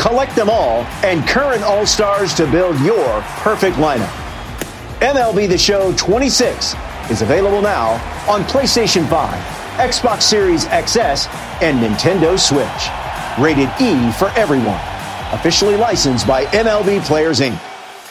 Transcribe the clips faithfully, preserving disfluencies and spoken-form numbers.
Collect them all and current All-Stars to build your perfect lineup. M L B The Show twenty-six is available now on PlayStation five, Xbox Series X S, and Nintendo Switch. Rated E for everyone. Officially licensed by M L B Players, Incorporated.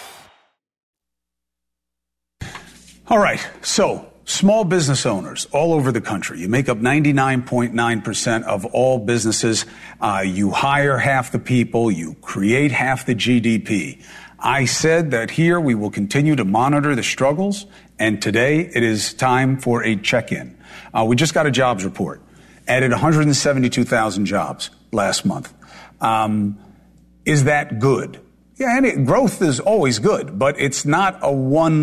All right, so small business owners all over the country. You make up ninety-nine point nine percent of all businesses. Uh, you hire half the people. You create half the G D P. I said that here we will continue to monitor the struggles, and today it is time for a check-in. Uh, we just got a jobs report. Added one hundred seventy-two thousand jobs last month. Um, is that good? Yeah, and it, growth is always good, but it's not a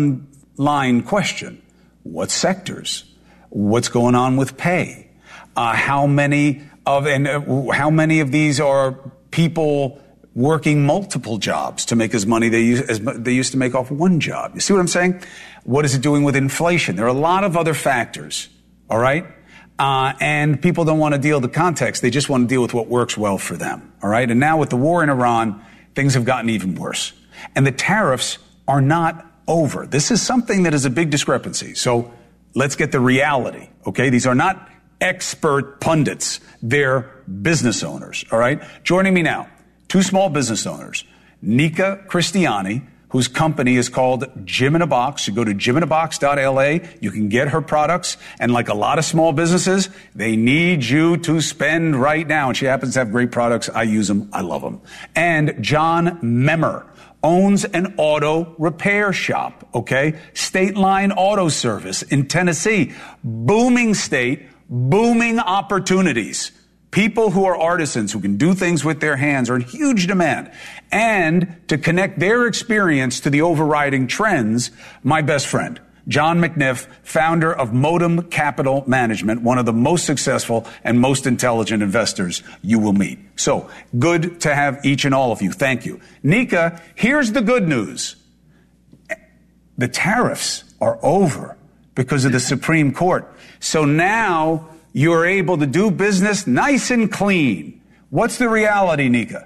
one-line question. What sectors? What's going on with pay? Uh, how many of and uh, how many of these are people working multiple jobs to make as money they use, as they used to make off one job? You see what I'm saying? What is it doing with inflation? There are a lot of other factors. All right, uh, and people don't want to deal with the context; they just want to deal with what works well for them. All right, and now with the war in Iran, things have gotten even worse, and the tariffs are not over. This is something that is a big discrepancy. So let's get the reality, okay? These are not expert pundits. They're business owners, all right? Joining me now, two small business owners, Nika Christiani, whose company is called Gym in a Box. You go to gym in a box dot L A. You can get her products. And like a lot of small businesses, they need you to spend right now. And she happens to have great products. I use them. I love them. And John Memmer owns an auto repair shop, okay? State Line Auto Service in Tennessee. Booming state, booming opportunities. People who are artisans, who can do things with their hands, are in huge demand. And to connect their experience to the overriding trends, my best friend, John McNiff, founder of Modem Capital Management, one of the most successful and most intelligent investors you will meet. So good to have each and all of you. Thank you. Nika, here's the good news. The tariffs are over because of the Supreme Court. So now you're able to do business nice and clean. What's the reality, Nika?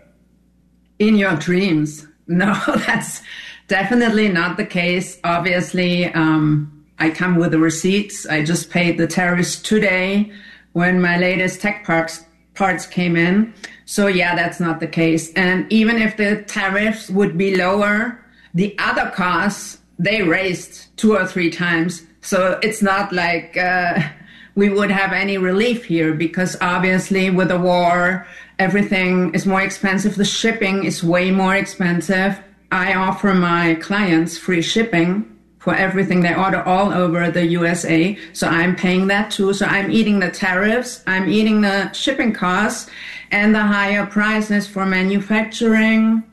In your dreams. No, that's definitely not the case. Obviously, um, I come with the receipts. I just paid the tariffs today when my latest tech parts, parts came in. So yeah, that's not the case. And even if the tariffs would be lower, the other costs, they raised two or three times. So it's not like uh, we would have any relief here, because obviously with the war, everything is more expensive. The shipping is way more expensive. I offer my clients free shipping for everything they order all over the U S A. So I'm paying that too. So I'm eating the tariffs, I'm eating the shipping costs and the higher prices for manufacturing,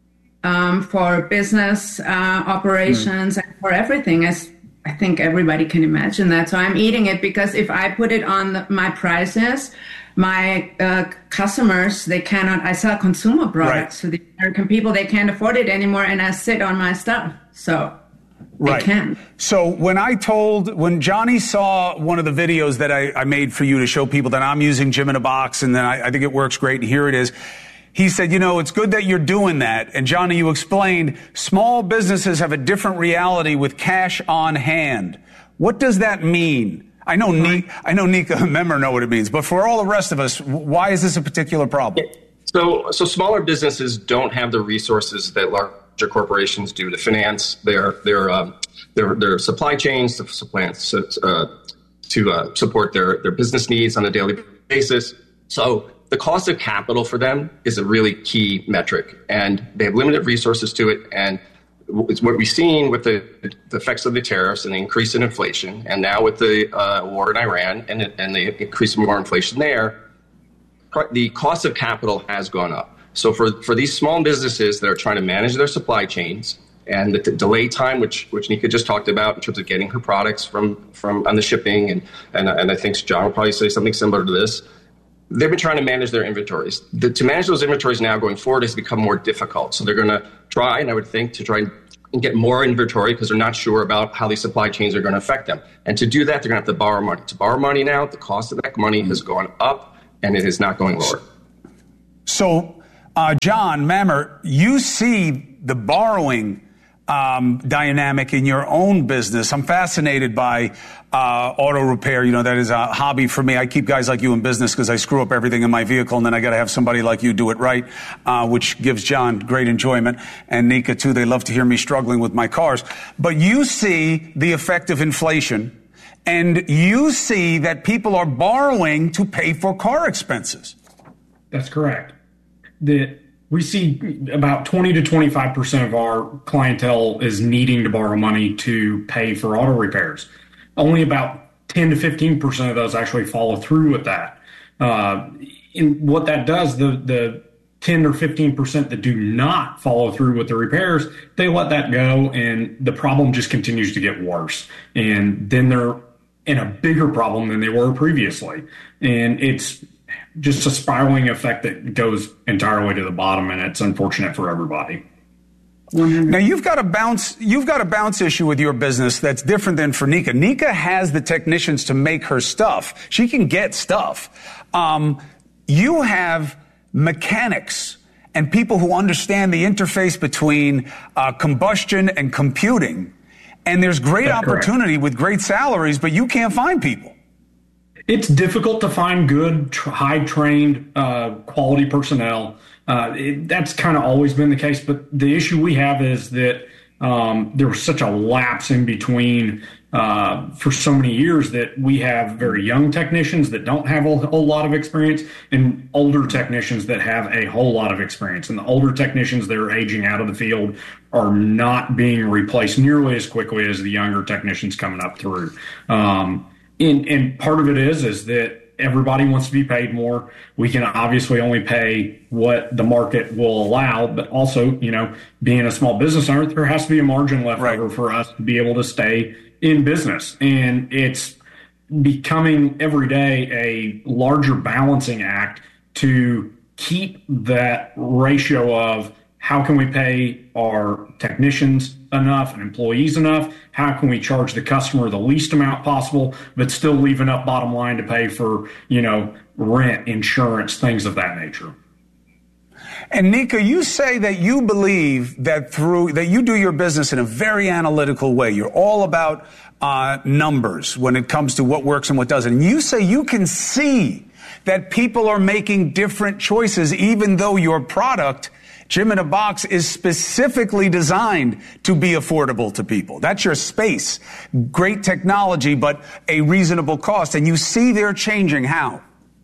um, for business uh, operations, mm. and for everything. As I think everybody can imagine that. So I'm eating it, because if I put it on the, my prices, my uh, customers, they cannot, I sell consumer products right. to the American people. They can't afford it anymore, and I sit on my stuff. So right. they can. So when I told, when Johnny saw one of the videos that I, I made for you to show people that I'm using Gym in a Box, and then I, I think it works great, and here it is. He said, you know, it's good that you're doing that. And Johnny, you explained small businesses have a different reality with cash on hand. What does that mean? I know, Ni- I know Nika and Memmer know what it means, but for all the rest of us, why is this a particular problem? So, so smaller businesses don't have the resources that larger corporations do to finance their their um, their, their supply chains, to supply, uh, to uh, support their their business needs on a daily basis. So the cost of capital for them is a really key metric, and they have limited resources to it. And it's what we've seen with the, the effects of the tariffs and the increase in inflation, and now with the uh, war in Iran and, and the increase in more inflation there, the cost of capital has gone up. So for, for these small businesses that are trying to manage their supply chains and the t- delay time, which which Nika just talked about in terms of getting her products from, from on the shipping, and, and, and I think John will probably say something similar to this, they've been trying to manage their inventories. The, to manage those inventories now going forward has become more difficult. So they're going to try, and I would think, to try and get more inventory because they're not sure about how these supply chains are going to affect them. And to do that, they're going to have to borrow money. To borrow money now, the cost of that money has gone up, and it is not going lower. So Uh, John Mammer, you see the borrowing um, dynamic in your own business. I'm fascinated by uh, auto repair. You know, that is a hobby for me. I keep guys like you in business because I screw up everything in my vehicle, and then I got to have somebody like you do it right, uh, which gives John great enjoyment. And Nika, too. They love to hear me struggling with my cars. But you see the effect of inflation, and you see that people are borrowing to pay for car expenses. That's correct. The We see about twenty to twenty-five percent of our clientele is needing to borrow money to pay for auto repairs. Only about ten to fifteen percent of those actually follow through with that. Uh, and what that does, the, the ten or fifteen percent that do not follow through with the repairs, they let that go, and the problem just continues to get worse. And then they're in a bigger problem than they were previously. And it's just a spiraling effect that goes entirely to the bottom, and it's unfortunate for everybody. Now you've got a bounce, you've got a bounce issue with your business that's different than for Nika. Nika has the technicians to make her stuff. She can get stuff. Um, you have mechanics and people who understand the interface between uh, combustion and computing. And there's great that's opportunity correct. With great salaries, but you can't find people. It's difficult to find good, tr- high-trained, uh, quality personnel. Uh, it, that's kind of always been the case. But the issue we have is that um, there was such a lapse in between uh, for so many years that we have very young technicians that don't have a whole lot of experience and older technicians that have a whole lot of experience. And the older technicians that are aging out of the field are not being replaced nearly as quickly as the younger technicians coming up through. Um, And, and part of it is, is that everybody wants to be paid more. We can obviously only pay what the market will allow, but also, you know, being a small business owner, there has to be a margin left right. over for us to be able to stay in business. And it's becoming every day a larger balancing act to keep that ratio of how can we pay our technicians enough and employees enough? How can we charge the customer the least amount possible, but still leave enough bottom line to pay for, you know, rent, insurance, things of that nature? And Nika, you say that you believe that through that you do your business in a very analytical way. You're all about uh, numbers when it comes to what works and what doesn't. And you say you can see that people are making different choices, even though your product, Jim in a Box, is specifically designed to be affordable to people. That's your space. Great technology, but a reasonable cost. And you see they're changing. How?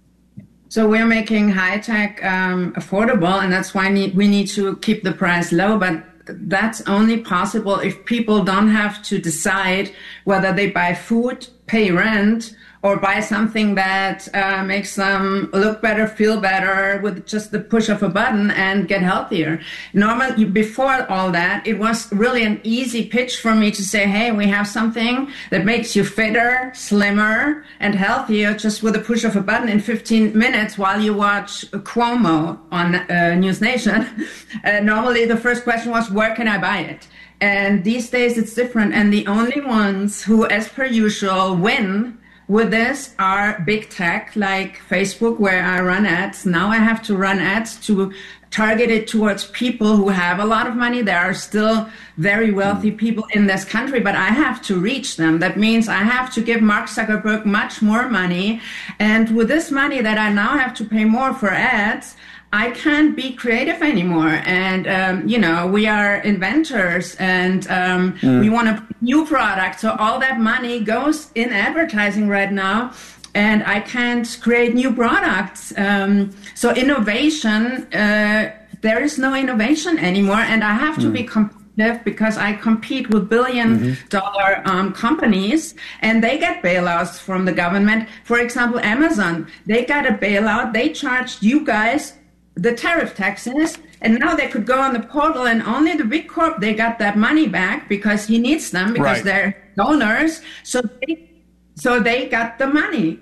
So we're making high tech um, affordable, and that's why we need to keep the price low. But that's only possible if people don't have to decide whether they buy food, pay rent, or buy something that uh, makes them look better, feel better with just the push of a button and get healthier. Normally, before all that, it was really an easy pitch for me to say, hey, we have something that makes you fitter, slimmer, and healthier just with a push of a button in fifteen minutes while you watch Cuomo on uh, News Nation. Uh, normally, the first question was, where can I buy it? And these days, it's different. And the only ones who, as per usual, win with this are big tech like Facebook, where I run ads. Now I have to run ads to target it towards people who have a lot of money. There are still very wealthy people in this country, but I have to reach them. That means I have to give Mark Zuckerberg much more money. And with this money that I now have to pay more for ads, I can't be creative anymore. And, um, you know, we are inventors and um, mm. we want a new product. So all that money goes in advertising right now. And I can't create new products. Um, so innovation, uh, there is no innovation anymore. And I have to mm. be competitive because I compete with billion mm-hmm. dollar um, companies, and they get bailouts from the government. For example, Amazon, they got a bailout. They charged you guys the tariff taxes, and now they could go on the portal, and only the big corp, they got that money back because he needs them because right. they're donors. So they, so they got the money.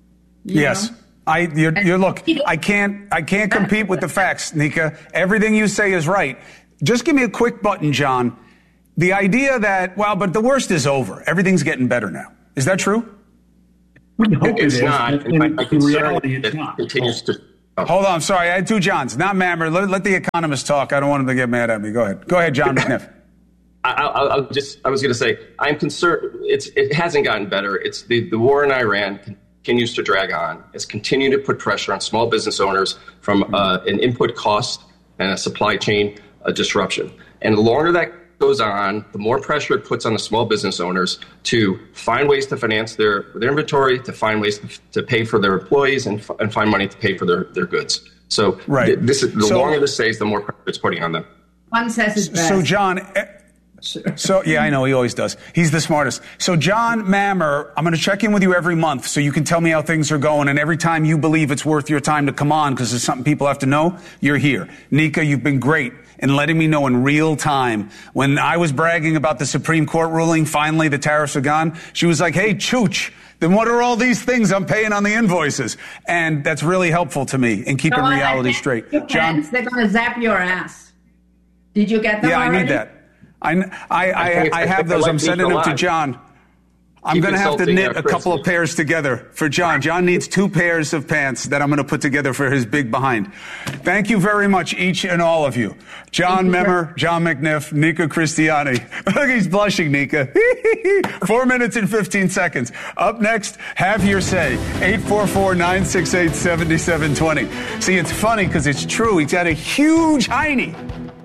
Yes. Know? I, you're, you're, look, I can't, I can't compete with the facts, Nika. Everything you say is right. Just give me a quick button, John. The idea that, well, but the worst is over. Everything's getting better now. Is that true? We hope it's it is. Not. In, in, in reality, it's it not. Continues to Hold on, I'm sorry. I had two Johns, not Mammer. Let, let the economist talk. I don't want him to get mad at me. Go ahead. Go ahead, John McNiff. I, I, I just I was going to say I'm concerned. It's it hasn't gotten better. It's the, the war in Iran continues to drag on. It's continued to put pressure on small business owners from uh, an input cost and a supply chain uh, disruption. And the longer that goes on, the more pressure it puts on the small business owners to find ways to finance their their inventory, to find ways to, to pay for their employees, and, and find money to pay for their, their goods. So right. th- this is the so, longer this stays, the more pressure it's putting on them. One says it's best. So John. Sure. So, yeah, I know. He always does. He's the smartest. So, John Mammer, I'm going to check in with you every month so you can tell me how things are going. And every time you believe it's worth your time to come on because there's something people have to know, you're here. Nika, you've been great in letting me know in real time. When I was bragging about the Supreme Court ruling, finally the tariffs are gone, she was like, hey, Chooch, then what are all these things I'm paying on the invoices? And that's really helpful to me in keeping no, reality straight. John, they're going to zap your ass. Did you get them Yeah, already? I need that. I, I, I, I have those. I'm sending them to John. I'm going to have to knit a couple of pairs together for John. John needs two pairs of pants that I'm going to put together for his big behind. Thank you very much, each and all of you. John Memmer, John McNiff, Nika Christiani. Look, he's blushing, Nika. Four minutes and fifteen seconds. Up next, have your say. eight four four, nine six eight, seven seven two zero. See, it's funny because it's true. He's got a huge hiney.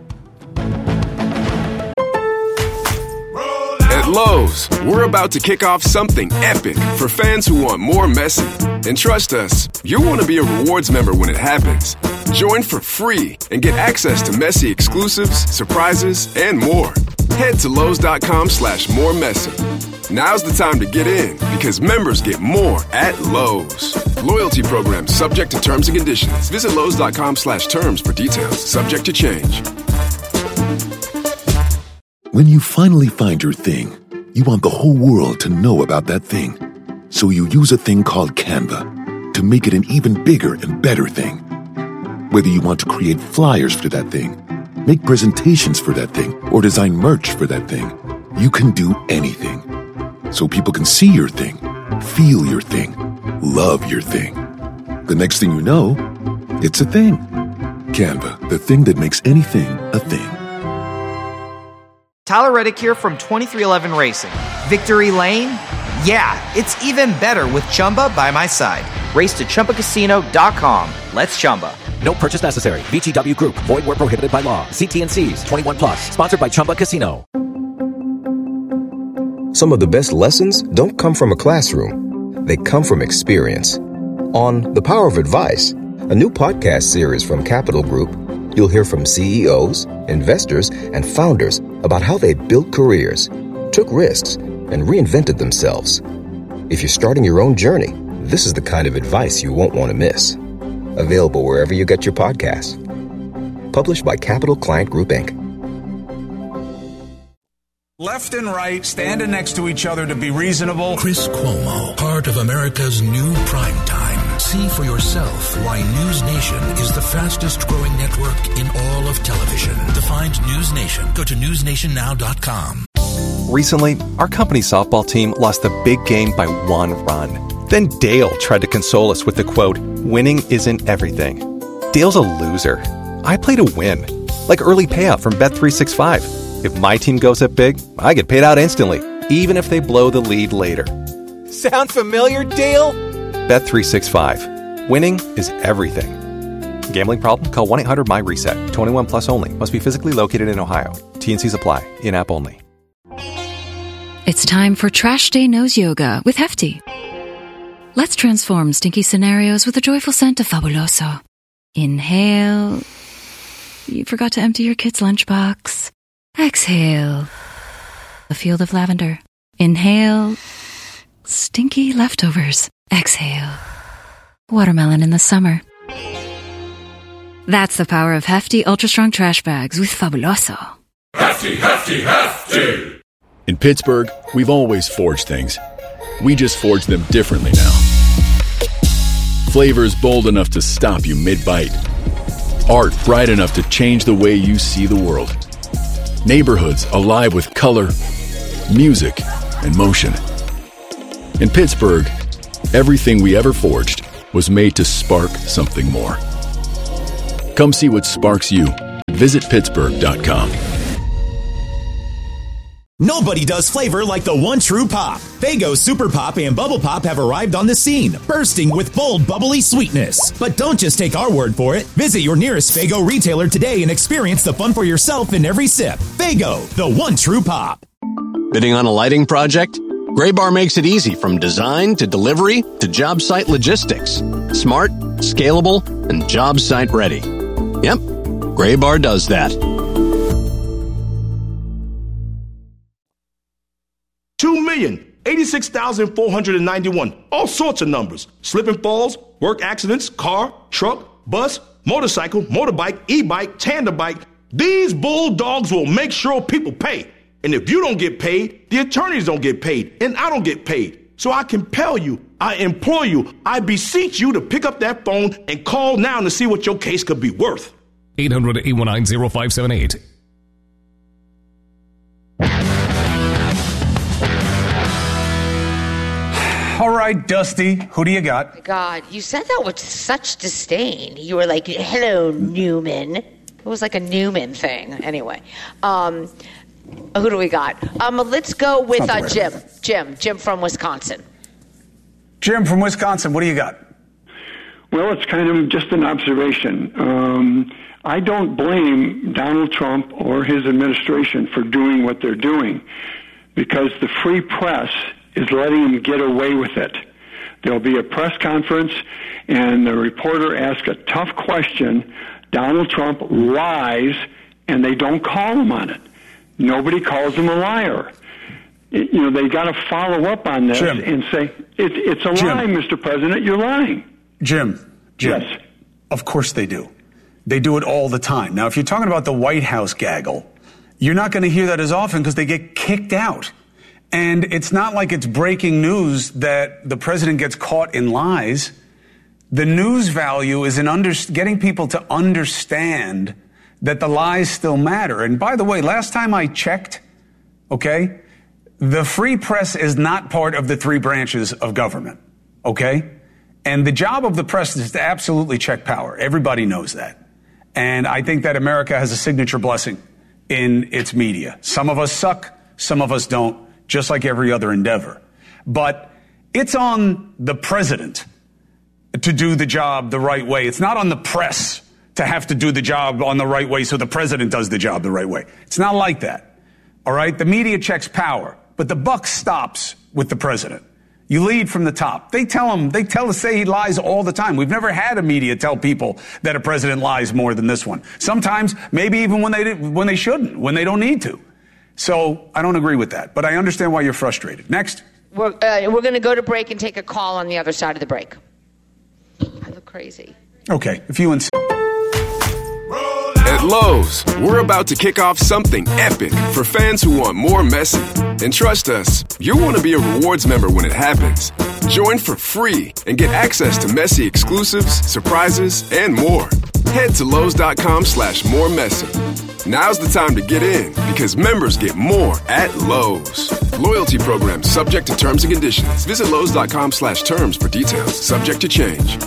At Lowe's, we're about to kick off something epic for fans who want more Messi. And trust us, you'll want to be a rewards member when it happens. Join for free and get access to Messi exclusives, surprises, and more. Head to Lowe's.com slash more Messi. Now's the time to get in because members get more at Lowe's. Loyalty program subject to terms and conditions. Visit Lowe's.com slash terms for details. Subject to change. When you finally find your thing, you want the whole world to know about that thing. So you use a thing called Canva to make it an even bigger and better thing. Whether you want to create flyers for that thing, make presentations for that thing, or design merch for that thing, you can do anything. So people can see your thing, feel your thing, love your thing. The next thing you know, it's a thing. Canva, the thing that makes anything a thing. Tyler Reddick here from twenty-three eleven Racing. Victory Lane? Yeah, it's even better with Chumba by my side. Race to Chumba Casino dot com. Let's Chumba. No purchase necessary. V G W Group. Void where prohibited by law. See T and C's. twenty-one plus. Sponsored by Chumba Casino. Some of the best lessons don't come from a classroom. They come from experience. On The Power of Advice, a new podcast series from Capital Group, you'll hear from C E Os, investors, and founders about how they built careers, took risks, and reinvented themselves. If you're starting your own journey, this is the kind of advice you won't want to miss. Available wherever you get your podcasts. Published by Capital Client Group, Incorporated. Left and right, standing next to each other to be reasonable. Chris Cuomo, part of America's new primetime. See for yourself why News Nation is the fastest growing network in all of television. To find News Nation, go to news nation now dot com. Recently, our company softball team lost the big game by one run. Then Dale tried to console us with the quote, "Winning isn't everything." Dale's a loser. I play to win. Like early payout from Bet three sixty-five. If my team goes up big, I get paid out instantly, even if they blow the lead later. Sound familiar, Dale? Bet three sixty-five. Winning is everything. Gambling problem? Call one eight hundred my reset. twenty-one plus only. Must be physically located in Ohio. T and C's apply. In-app only. It's time for Trash Day Nose Yoga with Hefty. Let's transform stinky scenarios with the joyful scent of Fabuloso. Inhale. You forgot to empty your kid's lunchbox. Exhale. A field of lavender. Inhale. Stinky leftovers. Exhale. Watermelon in the summer. That's the power of Hefty Ultra Strong Trash Bags with Fabuloso. Hefty, Hefty, Hefty! In Pittsburgh, we've always forged things. We just forge them differently now. Flavors bold enough to stop you mid-bite. Art bright enough to change the way you see the world. Neighborhoods alive with color, music, and motion. In Pittsburgh, everything we ever forged was made to spark something more. Come see what sparks you. Visit Pittsburgh dot com. Nobody does flavor like the one true pop. Faygo Super Pop and Bubble Pop have arrived on the scene, bursting with bold, bubbly sweetness. But don't just take our word for it. Visit your nearest Faygo retailer today and experience the fun for yourself in every sip. Faygo, the one true pop. Bidding on a lighting project? Graybar makes it easy from design to delivery to job site logistics. Smart, scalable, and job site ready. Yep, Graybar does that. Two million eighty-six thousand four hundred ninety-one. All sorts of numbers. Slip and falls, work accidents, car, truck, bus, motorcycle, motorbike, e-bike, tandem bike. These bulldogs will make sure people pay. And if you don't get paid, the attorneys don't get paid, and I don't get paid. So I compel you, I implore you, I beseech you to pick up that phone and call now to see what your case could be worth. eight hundred, eight one nine, zero five seven eight. All right, Dusty, who do you got? God, you said that with such disdain. You were like, hello, Newman. It was like a Newman thing. Anyway, um, who do we got? Um, let's go with uh, Jim. Jim. Jim from Wisconsin. Jim from Wisconsin, what do you got? Well, it's kind of just an observation. Um, I don't blame Donald Trump or his administration for doing what they're doing, because the free press is letting them get away with it. There'll be a press conference, and the reporter asks a tough question. Donald Trump lies, and they don't call him on it. Nobody calls him a liar. It, you know, they got to follow up on this Jim. and say, it, it's a Jim. lie, Mister President, you're lying. Jim, Jim, yes. Of course they do. They do it all the time. Now, if you're talking about the White House gaggle, you're not going to hear that as often because they get kicked out. And it's not like it's breaking news that the president gets caught in lies. The news value is in under, getting people to understand that the lies still matter. And by the way, last time I checked, okay, the free press is not part of the three branches of government, okay? And the job of the press is to absolutely check power. Everybody knows that. And I think that America has a signature blessing in its media. Some of us suck, some of us don't. Just like every other endeavor. But it's on the president to do the job the right way. It's not on the press to have to do the job on the right way so the president does the job the right way. It's not like that. All right? The media checks power, but the buck stops with the president. You lead from the top. They tell him, they tell us, say he lies all the time. We've never had a media tell people that a president lies more than this one. Sometimes, maybe even when they when they shouldn't, when they don't need to. So I don't agree with that, but I understand why you're frustrated. Next. We're, uh, we're going to go to break and take a call on the other side of the break. I look crazy. Okay, if you insist. At Lowe's, we're about to kick off something epic for fans who want more messy. And trust us, you'll want to be a rewards member when it happens. Join for free and get access to messy exclusives, surprises, and more. Head to Lowe's.com slash more messy. Now's the time to get in because members get more at Lowe's. Loyalty program subject to terms and conditions. Visit Lowe's.com slash terms for details. Subject to change.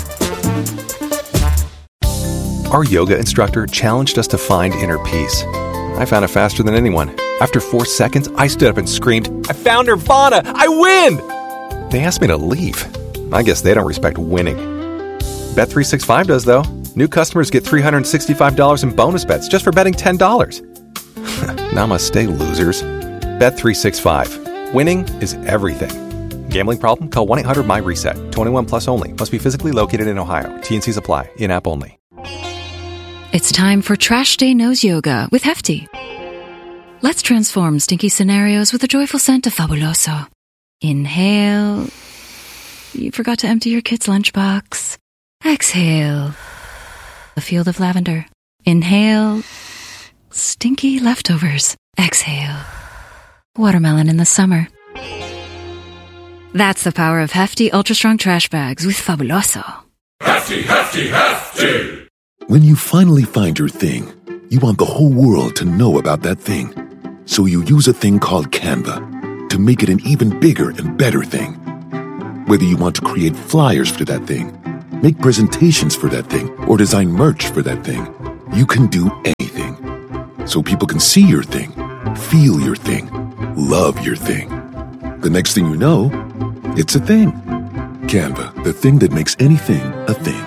Our yoga instructor challenged us to find inner peace. I found it faster than anyone. After four seconds, I stood up and screamed, I found Nirvana! I win! They asked me to leave. I guess they don't respect winning. Bet three sixty-five does, though. New customers get three hundred sixty-five dollars in bonus bets just for betting ten dollars. Namaste, losers. Bet three sixty-five. Winning is everything. Gambling problem? Call one eight hundred my reset. twenty-one plus only. Must be physically located in Ohio. T and C's apply. In-app only. It's time for Trash Day Knows Yoga with Hefty. Let's transform stinky scenarios with a joyful scent of Fabuloso. Inhale. You forgot to empty your kid's lunchbox. Exhale. A field of lavender. Inhale. Stinky leftovers. Exhale. Watermelon in the summer. That's the power of Hefty Ultra Strong Trash Bags with Fabuloso. Hefty, hefty, hefty! When you finally find your thing, you want the whole world to know about that thing. So you use a thing called Canva to make it an even bigger and better thing. Whether you want to create flyers for that thing, make presentations for that thing, or design merch for that thing. You can do anything. So people can see your thing, feel your thing, love your thing. The next thing you know, it's a thing. Canva, the thing that makes anything a thing.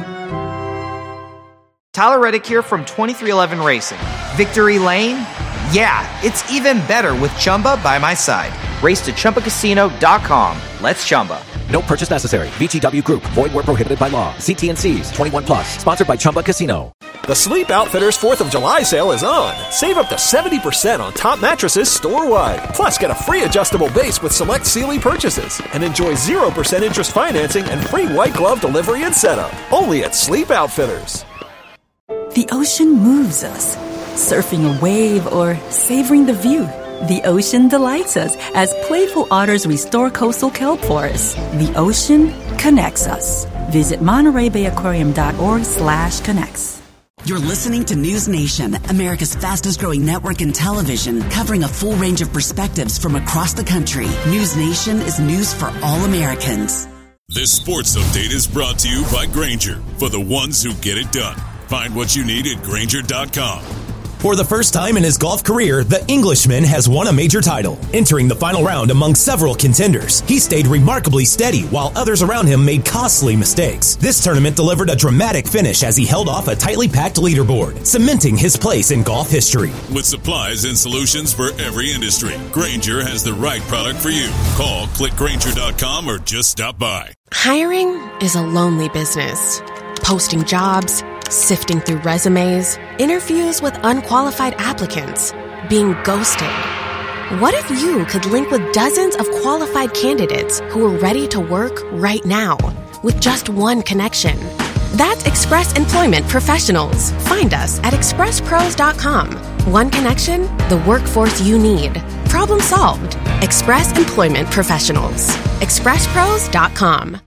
Tyler Reddick here from twenty-three eleven Racing. Victory Lane? Yeah, it's even better with Chumba by my side. Race to Chumba Casino dot com. Let's Chumba. No purchase necessary. V G W Group. Void where prohibited by law. See T and C's. twenty-one plus. Sponsored by Chumba Casino. The Sleep Outfitters fourth of July sale is on. Save up to seventy percent on top mattresses store-wide. Plus, get a free adjustable base with select Sealy purchases. And enjoy zero percent interest financing and free white glove delivery and setup. Only at Sleep Outfitters. The ocean moves us. Surfing a wave or savoring the view. The ocean delights us as playful otters restore coastal kelp forests. The ocean connects us. Visit Monterey Bay Aquarium dot org slash connects. You're listening to News Nation, America's fastest growing network in television, covering a full range of perspectives from across the country. News Nation is news for all Americans. This sports update is brought to you by Grainger, for the ones who get it done. Find what you need at Grainger dot com. For the first time in his golf career, the Englishman has won a major title, entering the final round among several contenders. He stayed remarkably steady while others around him made costly mistakes. This tournament delivered a dramatic finish as he held off a tightly packed leaderboard, cementing his place in golf history. With supplies and solutions for every industry, Grainger has the right product for you. Call, click Grainger dot com, or just stop by. Hiring is a lonely business. Posting jobs, sifting through resumes, interviews with unqualified applicants, being ghosted. What if you could link with dozens of qualified candidates who are ready to work right now with just one connection? That's Express Employment Professionals. Find us at express pros dot com. One connection, the workforce you need. Problem solved. Express Employment Professionals. express pros dot com.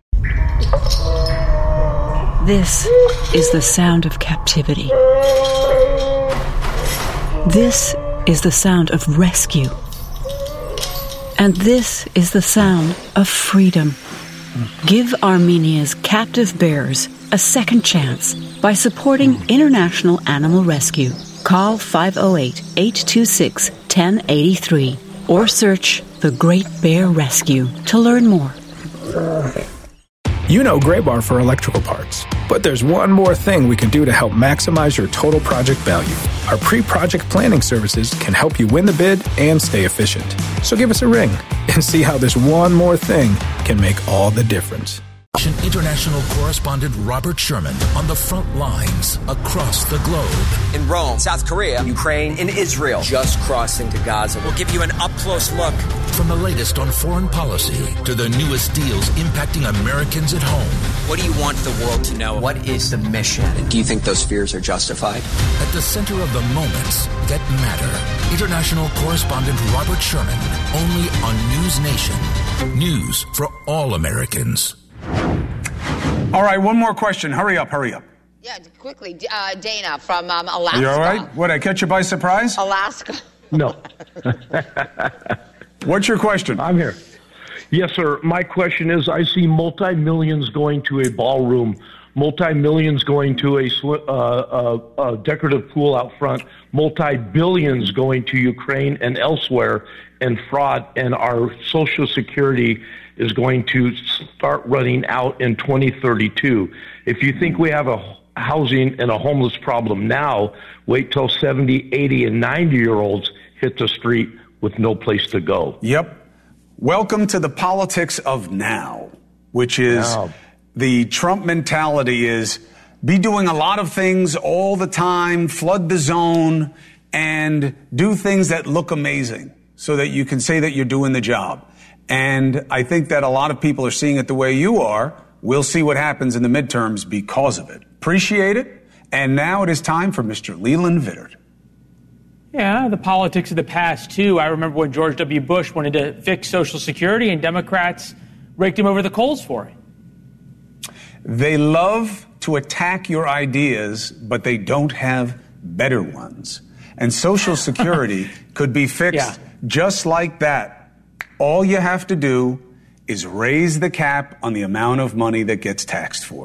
This is the sound of captivity. This is the sound of rescue. And this is the sound of freedom. Give Armenia's captive bears a second chance by supporting International Animal Rescue. Call five oh eight, eight two six, one oh eight three or search The Great Bear Rescue to learn more. You know Graybar for electrical parts, but there's one more thing we can do to help maximize your total project value. Our pre-project planning services can help you win the bid and stay efficient. So give us a ring and see how this one more thing can make all the difference. International correspondent Robert Sherman on the front lines across the globe. In Rome, South Korea, Ukraine, and Israel. Just crossing to Gaza. We'll give you an up-close look. From the latest on foreign policy to the newest deals impacting Americans at home. What do you want the world to know? What is the mission? And do you think those fears are justified? At the center of the moments that matter. International correspondent Robert Sherman, only on News Nation. News for all Americans. All right, one more question. Hurry up, hurry up. Yeah, quickly. Uh, Dana from um, Alaska. You all right? What, I catch you by surprise? Alaska. No. What's your question? I'm here. Yes, sir. My question is, I see multi-millions going to a ballroom, multi-millions going to a, uh, uh, a decorative pool out front, multi-billions going to Ukraine and elsewhere, and fraud, and our Social Security is going to start running out in twenty thirty-two. If you think we have a housing and a homeless problem now, wait till seventy, eighty, and ninety-year-olds hit the street with no place to go. Yep. Welcome to the politics of now, which is Now. the Trump mentality is be doing a lot of things all the time, flood the zone, and do things that look amazing so that you can say that you're doing the job. And I think that a lot of people are seeing it the way you are. We'll see what happens in the midterms because of it. Appreciate it. And now it is time for Mister Leland Vittert. Yeah, the politics of the past, too. I remember when George W. Bush wanted to fix Social Security and Democrats raked him over the coals for it. They love to attack your ideas, but they don't have better ones. And Social Security could be fixed Yeah. just like that. All you have to do is raise the cap on the amount of money that gets taxed for it.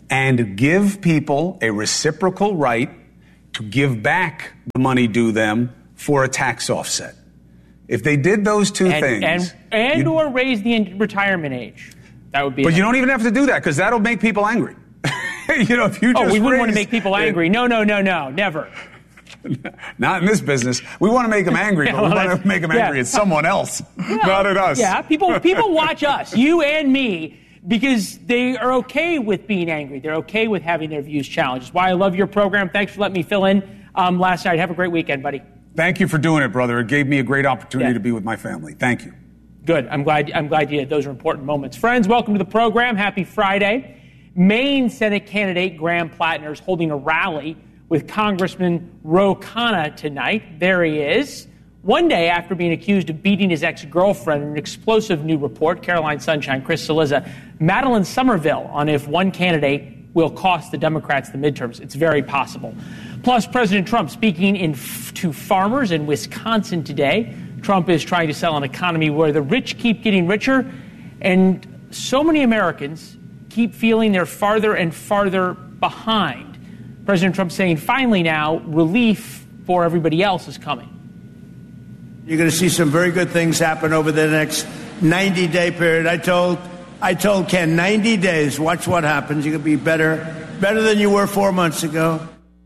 and give people a reciprocal right to give back the money due them for a tax offset. If they did those two and, things... And, and or raise the retirement age. That would be... But enough. You don't even have to do that, because that'll make people angry. you know, if you just Oh, we wouldn't raise, want to make people angry. No, no, no, no, never. Not in this business. We want to make them angry, but we want to make them angry yeah. at someone else, well, not at us. Yeah, people people watch us, you and me, because they are okay with being angry. They're okay with having their views challenged. That's why I love your program. Thanks for letting me fill in um, last night. Have a great weekend, buddy. Thank you for doing it, brother. It gave me a great opportunity yeah. to be with my family. Thank you. Good. I'm glad. I'm glad you did. Those are important moments. Friends, welcome to the program. Happy Friday. Maine Senate candidate Graham Plattner is holding a rally with Congressman Ro Khanna tonight. There he is. One day after being accused of beating his ex-girlfriend in an explosive new report, Caroline Sunshine, Chris Cillizza, Madeline Somerville on if one candidate will cost the Democrats the midterms. It's very possible. Plus, President Trump speaking in f- to farmers in Wisconsin today. Trump is trying to sell an economy where the rich keep getting richer, and so many Americans keep feeling they're farther and farther behind. President Trump saying, finally now, relief for everybody else is coming. You're going to see some very good things happen over the next ninety-day period. I told I told Ken, ninety days, watch what happens. You're going to be better, better than you were four months ago.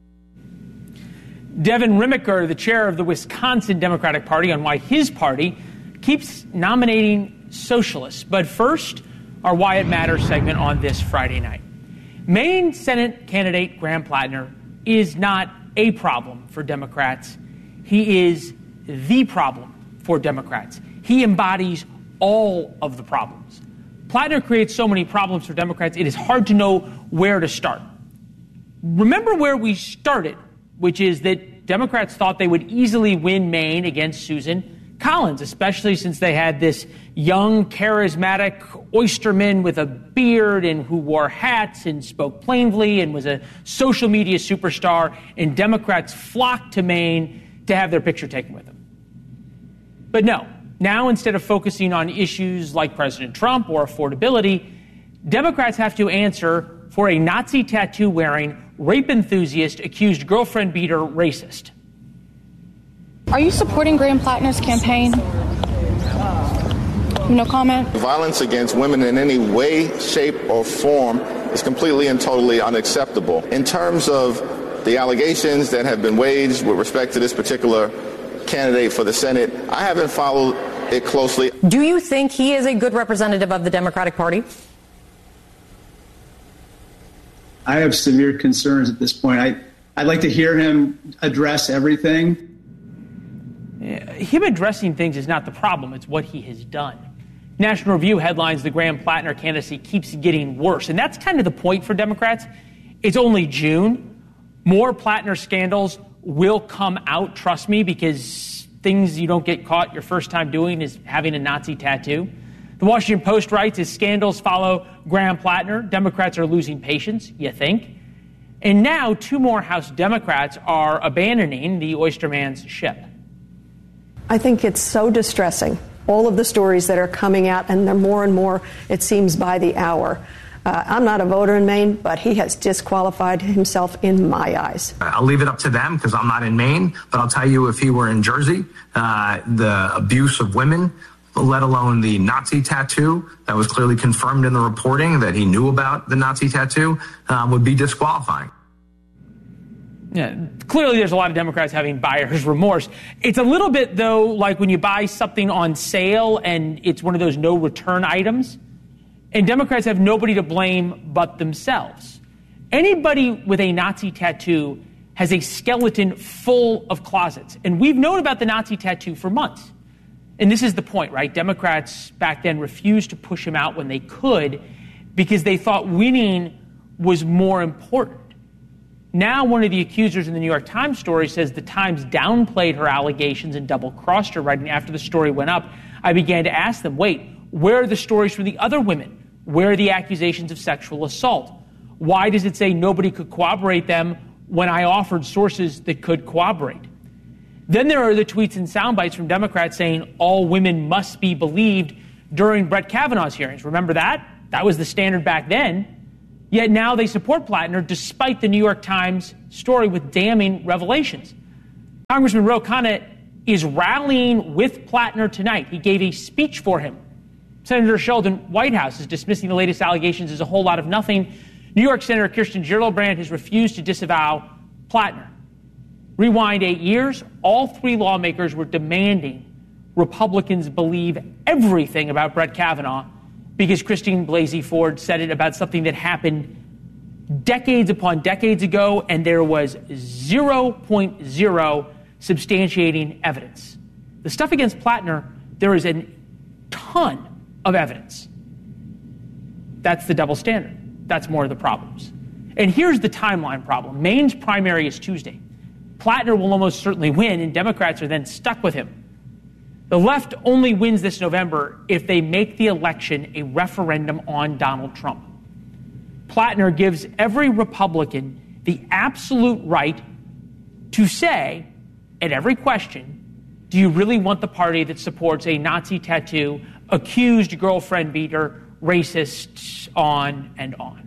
Devin Rimiker, the chair of the Wisconsin Democratic Party, on why his party keeps nominating socialists. But first, our Why It Matters segment on this Friday night. Maine Senate candidate Graham Plattner is not a problem for Democrats. He is the problem for Democrats. He embodies all of the problems. Plattner creates so many problems for Democrats, it is hard to know where to start. Remember where we started, which is that Democrats thought they would easily win Maine against Susan Collins, especially since they had this young, charismatic oysterman with a beard and who wore hats and spoke plainly and was a social media superstar, and Democrats flocked to Maine to have their picture taken with him. But no, now instead of focusing on issues like President Trump or affordability, Democrats have to answer for a Nazi tattoo-wearing, rape enthusiast accused girlfriend beater racist. Are you supporting Graham Plattner's campaign? No comment? Violence against women in any way, shape, or form is completely and totally unacceptable. In terms of the allegations that have been waged with respect to this particular candidate for the Senate, I haven't followed it closely. Do you think he is a good representative of the Democratic Party? I have severe concerns at this point. I, I'd like to hear him address everything. Him addressing things is not the problem. It's what he has done. National Review headlines the Graham Plattner candidacy keeps getting worse. And that's kind of the point for Democrats. It's only June. More Plattner scandals will come out, trust me, because things you don't get caught your first time doing is having a Nazi tattoo. The Washington Post writes, as scandals follow Graham Plattner, Democrats are losing patience, you think. And now two more House Democrats are abandoning the Oysterman's ship. I think it's so distressing, all of the stories that are coming out, and they're more and more, it seems, by the hour. Uh, I'm not a voter in Maine, but he has disqualified himself in my eyes. I'll leave it up to them because I'm not in Maine, but I'll tell you, if he were in Jersey, uh, the abuse of women, let alone the Nazi tattoo that was clearly confirmed in the reporting that he knew about the Nazi tattoo, um, would be disqualifying. Yeah, clearly there's a lot of Democrats having buyer's remorse. It's a little bit, though, like when you buy something on sale and it's one of those no return items, and Democrats have nobody to blame but themselves. Anybody with a Nazi tattoo has a skeleton full of closets. And we've known about the Nazi tattoo for months. And this is the point, right? Democrats back then refused to push him out when they could because they thought winning was more important. Now one of the accusers in the New York Times story says the Times downplayed her allegations and double-crossed her. Right after the story went up, I began to ask them, wait, where are the stories from the other women? Where are the accusations of sexual assault? Why does it say nobody could corroborate them when I offered sources that could corroborate? Then there are the tweets and sound bites from Democrats saying all women must be believed during Brett Kavanaugh's hearings. Remember that? That was the standard back then. Yet now they support Plattner despite the New York Times story with damning revelations. Congressman Ro Khanna is rallying with Plattner tonight. He gave a speech for him. Senator Sheldon Whitehouse is dismissing the latest allegations as a whole lot of nothing. New York Senator Kirsten Gillibrand has refused to disavow Plattner. Rewind eight years, all three lawmakers were demanding Republicans believe everything about Brett Kavanaugh because Christine Blasey Ford said it about something that happened decades upon decades ago, and there was zero point zero substantiating evidence. The stuff against Plattner, there is a ton of evidence. That's the double standard. That's more of the problems. And here's the timeline problem. Maine's primary is Tuesday. Plattner will almost certainly win, and Democrats are then stuck with him. The left only wins this November if they make the election a referendum on Donald Trump. Plattner gives every Republican the absolute right to say, at every question, do you really want the party that supports a Nazi tattoo, accused girlfriend beater, racist, on and on?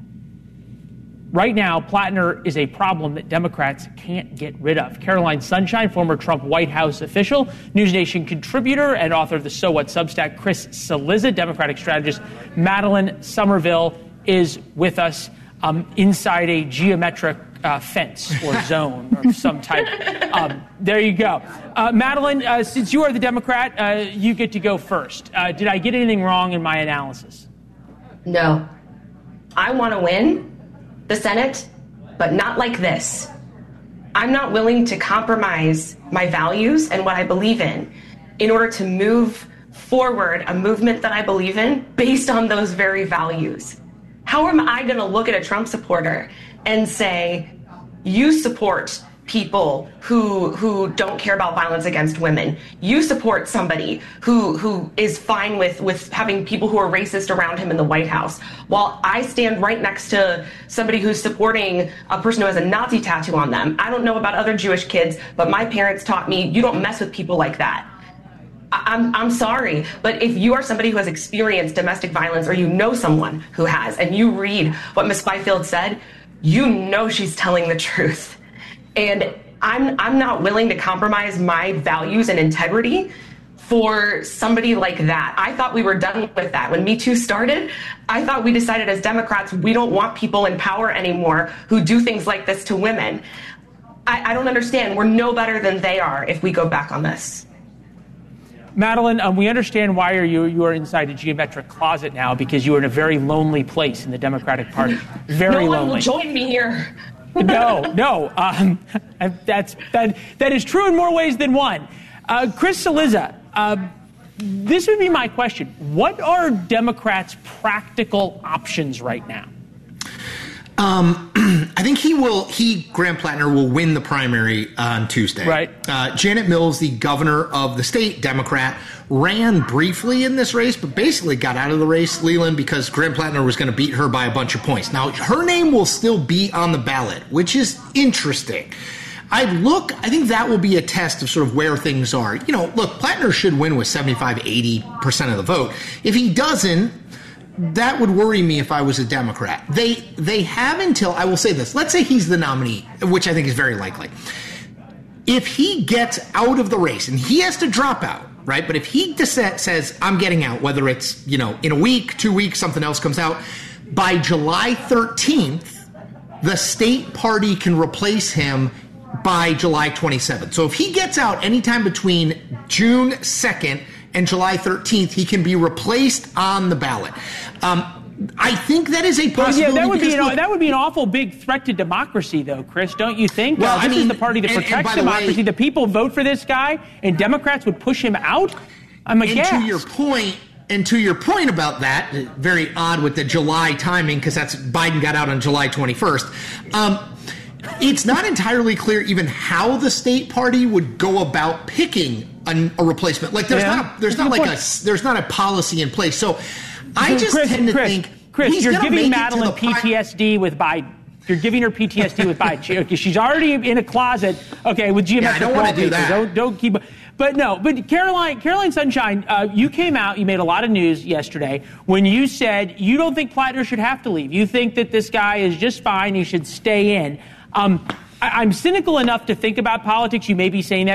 Right now, Plattner is a problem that Democrats can't get rid of. Caroline Sunshine, former Trump White House official, News Nation contributor, and author of the So What Substack, Chris Cillizza, Democratic strategist, Madeline Somerville is with us um, inside a geometric uh, fence or zone of some type. Um, there you go. Uh, Madeline, uh, since you are the Democrat, uh, you get to go first. Uh, did I get anything wrong in my analysis? No. I want to win the Senate, but not like this. I'm not willing to compromise my values and what I believe in in order to move forward a movement that I believe in based on those very values. How am I going to look at a Trump supporter and say, you support people who who don't care about violence against women. You support somebody who who is fine with, with having people who are racist around him in the White House, while I stand right next to somebody who's supporting a person who has a Nazi tattoo on them. I don't know about other Jewish kids, but my parents taught me you don't mess with people like that. I'm, I'm sorry, but if you are somebody who has experienced domestic violence, or you know someone who has, and you read what Miz Byfield said, you know she's telling the truth. And I'm I'm not willing to compromise my values and integrity for somebody like that. I thought we were done with that. When Me Too started, I thought we decided as Democrats we don't want people in power anymore who do things like this to women. I, I don't understand. We're no better than they are if we go back on this. Madeline, um, we understand why are you you are inside a geometric closet now, because you are in a very lonely place in the Democratic Party. Very no one lonely. will join me here. No, no. Um, that's that. That is true in more ways than one. Uh, Chris Cillizza, uh, this would be my question. What are Democrats' practical options right now? Um, I think he will, he, Graham Plattner, will win the primary on Tuesday. Right. Uh, Janet Mills, the governor of the state, Democrat, ran briefly in this race, but basically got out of the race, Leland, because Graham Plattner was going to beat her by a bunch of points. Now, her name will still be on the ballot, which is interesting. I look, I think that will be a test of sort of where things are. You know, look, Plattner should win with seventy-five, eighty percent of the vote. If he doesn't, that would worry me if I was a Democrat. They they have until, I will say this, let's say he's the nominee, which I think is very likely. If he gets out of the race, and he has to drop out, right? But if he dissent, says, I'm getting out, whether it's, you know, in a week, two weeks, something else comes out, by July thirteenth, the state party can replace him by July twenty-seventh. So if he gets out anytime between June second and July thirteenth, he can be replaced on the ballot. Um, I think that is a possibility. Well, yeah, that would be an, look, that would be an awful big threat to democracy, though, Chris. Don't you think? Well, uh, this I mean, is the party that and, protects and democracy. The, way, the people vote for this guy, and Democrats would push him out. I'm aghast. And to your point, and to your point about that, very odd with the July timing, because that's Biden got out on July twenty-first. Um, It's not entirely clear even how the state party would go about picking a, a replacement. Like there's yeah. not a, there's not like a there's not a policy in place. So I just Chris, tend to Chris, think Chris, he's you're giving make Madeline P T S D with Biden. You're giving her P T S D with Biden. She, okay, she's already in a closet. Okay, with geometric yeah, I don't want to do wallpaper. that. Don't don't keep. But no, but Caroline, Caroline Sunshine, uh, you came out, you made a lot of news yesterday when you said you don't think Plattner should have to leave. You think that this guy is just fine, he should stay in. Um, I, I'm cynical enough to think about politics. You may be saying that